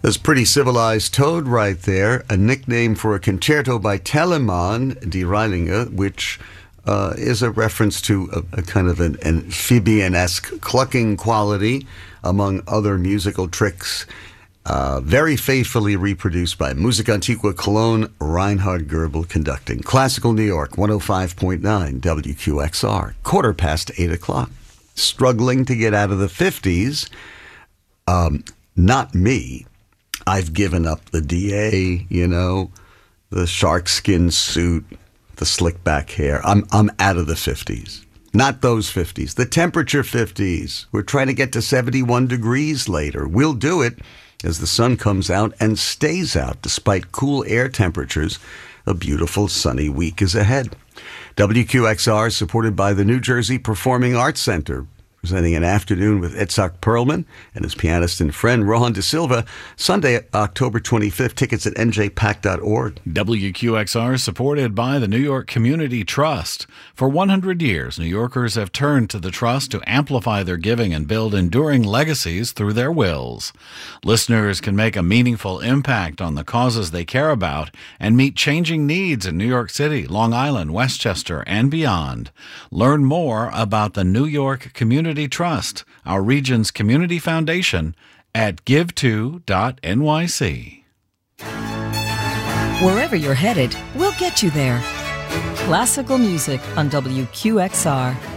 That's Pretty Civilized Toad right there, a nickname for a concerto by Telemann die Reiniger, which is a reference to a kind of an amphibian-esque clucking quality, among other musical tricks, very faithfully reproduced by Musica Antiqua Cologne, Reinhard Goebel conducting. Classical New York, 105.9 WQXR, 8:15. Struggling to get out of the 50s. Not me. I've given up the DA, the shark skin suit, the slick back hair. I'm out of the 50s. Not those 50s. The temperature 50s. We're trying to get to 71 degrees later. We'll do it as the sun comes out and stays out despite cool air temperatures. A beautiful sunny week is ahead. WQXR is supported by the New Jersey Performing Arts Center, presenting an afternoon with Itzhak Perlman and his pianist and friend Rohan De Silva. Sunday, October 25th. Tickets at njpac.org. WQXR is supported by the New York Community Trust. For 100 years, New Yorkers have turned to the Trust to amplify their giving and build enduring legacies through their wills. Listeners can make a meaningful impact on the causes they care about and meet changing needs in New York City, Long Island, Westchester, and beyond. Learn more about the New York Community Trust, our region's community foundation, at give2.nyc. Wherever you're headed, we'll get you there. Classical music on WQXR.